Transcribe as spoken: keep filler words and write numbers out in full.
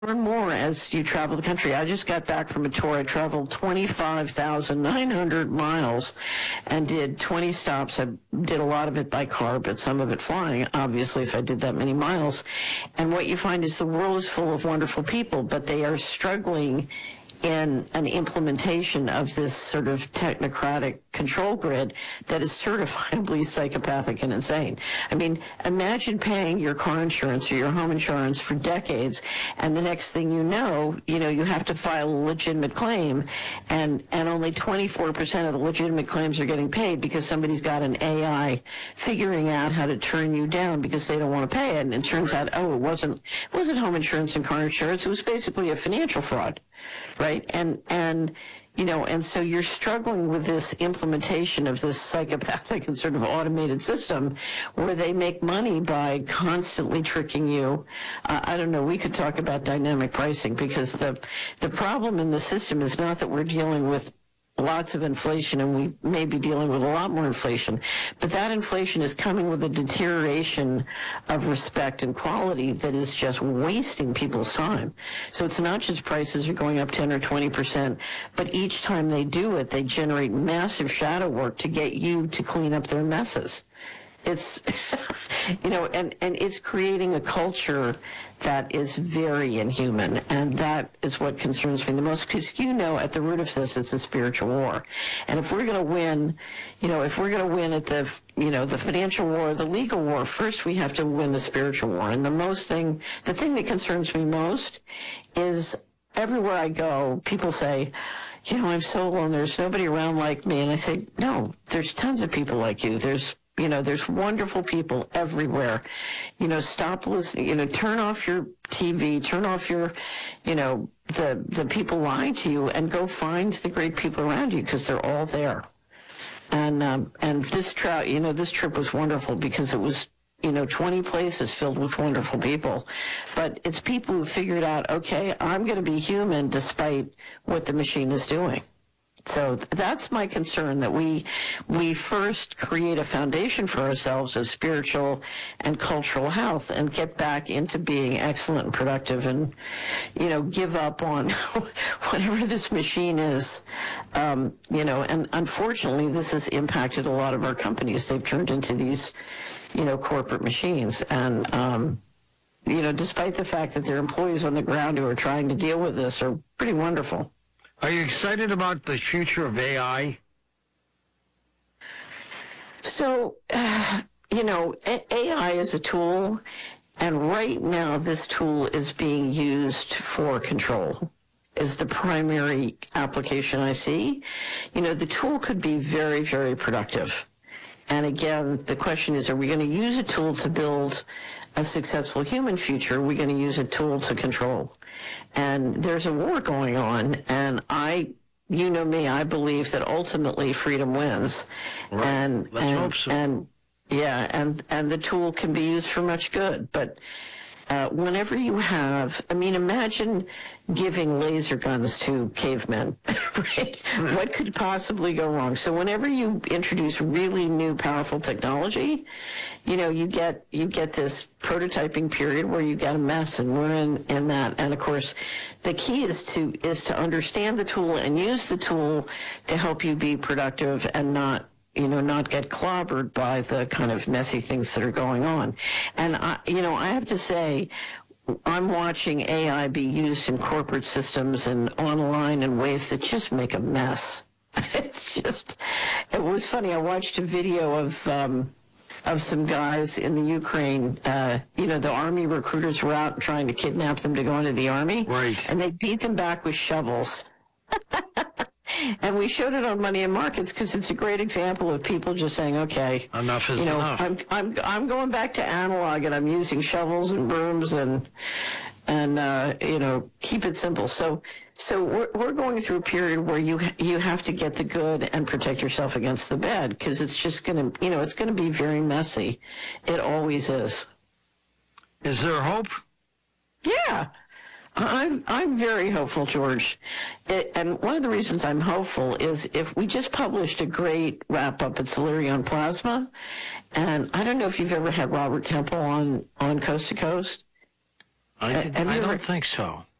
and more as you travel the country. I just got back from a tour. I traveled twenty-five thousand nine hundred miles and did twenty stops. I did a lot of it by car, but some of it flying, obviously, if I did that many miles. And what you find is the world is full of wonderful people, but they are struggling in an implementation of this sort of technocratic control grid that is certifiably psychopathic and insane. I mean, imagine paying your car insurance or your home insurance for decades, and the next thing you know, you know, you have to file a legitimate claim, and, and only twenty-four percent of the legitimate claims are getting paid because somebody's got an A I figuring out how to turn you down because they don't want to pay it. And it turns out, oh, it wasn't, it wasn't home insurance and car insurance. It was basically a financial fraud. Right. And, and, you know, and so you're struggling with this implementation of this psychopathic and sort of automated system where they make money by constantly tricking you. Uh, I don't know. We could talk about dynamic pricing because the, the problem in the system is not that we're dealing with lots of inflation, and we may be dealing with a lot more inflation, but that inflation is coming with a deterioration of respect and quality that is just wasting people's time. So it's not just prices are going up ten or twenty percent, but each time they do it, they generate massive shadow work to get you to clean up their messes. It's, you know, and, and it's creating a culture that is very inhuman, and that is what concerns me the most, because, you know, at the root of this, it's a spiritual war. And if we're going to win, you know, if we're going to win at the, you know, the financial war, the legal war, first we have to win the spiritual war. And the most thing, the thing that concerns me most is everywhere I go, people say, you know, I'm so alone, there's nobody around like me. And I say, no, there's tons of people like you. There's You know, there's wonderful people everywhere. You know, stop listening, you know, turn off your T V, turn off your, you know, the, the people lying to you, and go find the great people around you, because they're all there. And, um, and this trip, you know, this trip was wonderful because it was, you know, twenty places filled with wonderful people. But it's people who figured out, okay, I'm going to be human despite what the machine is doing. So that's my concern, that we we first create a foundation for ourselves of spiritual and cultural health and get back into being excellent and productive, and, you know, give up on whatever this machine is. Um, you know, and unfortunately, this has impacted a lot of our companies. They've turned into these, you know, corporate machines. And, um, you know, despite the fact that their employees on the ground who are trying to deal with this are pretty wonderful. Are you excited about the future of A I? So, uh, you know, A I is a tool, and right now this tool is being used for control, is the primary application I see. You know, the tool could be very, very productive. And again, the question is, are we going to use a tool to build a successful human future? Are we going to use a tool to control? And there's a war going on, and I, you know me, I believe that ultimately freedom wins. Right. And, Let's and, hope so. and yeah, and, and the tool can be used for much good. But uh, whenever you have, I mean, imagine giving laser guns to cavemen, right? What could possibly go wrong? So whenever you introduce really new, powerful technology, you know, you get you get this prototyping period where you get a mess, and we're in, in that. And of course, the key is to is to understand the tool and use the tool to help you be productive and not, you know, not get clobbered by the kind of messy things that are going on. And, I, you know, I have to say, I'm watching A I be used in corporate systems and online in ways that just make a mess. It's just, it was funny. I watched a video of, um, of some guys in the Ukraine. Uh, you know, the army recruiters were out trying to kidnap them to go into the army. Right. And they beat them back with shovels. And we showed it on Money and Markets because it's a great example of people just saying, okay, enough is you know, enough. I'm I'm I'm going back to analog, and I'm using shovels and brooms and and uh, you know, keep it simple. So so we're we're going through a period where you you have to get the good and protect yourself against the bad, because it's just going to, you know, it's going to be very messy. It always is. Is there hope? Yeah. I'm I'm very hopeful, George. It, and one of the reasons I'm hopeful is if we just published a great wrap-up at Solari on plasma, and I don't know if you've ever had Robert Temple on, on Coast to Coast. I, Uh, did- have I you don't ever- think so.